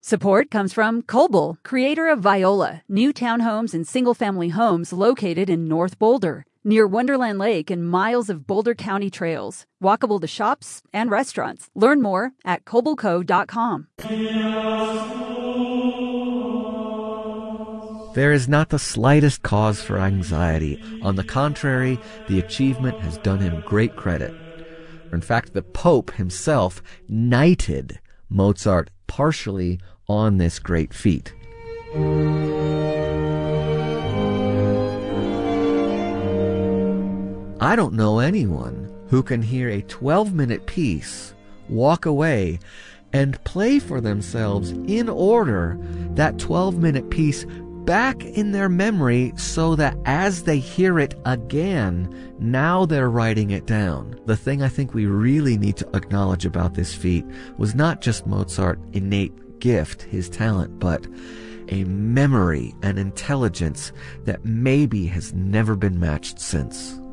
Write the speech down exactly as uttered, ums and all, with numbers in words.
Support comes from Coble, creator of Viola, new townhomes and single-family homes located in North Boulder, near Wonderland Lake and miles of Boulder County trails, walkable to shops and restaurants. Learn more at coble co dot com. There is not the slightest cause for anxiety. On the contrary, the achievement has done him great credit. In fact, the Pope himself knighted Mozart partially on this great feat. I don't know anyone who can hear a twelve-minute piece, walk away, and play for themselves in order that twelve-minute piece back in their memory so that as they hear it again, now they're writing it down. The thing I think we really need to acknowledge about this feat was not just Mozart's innate gift, his talent, but a memory and intelligence that maybe has never been matched since.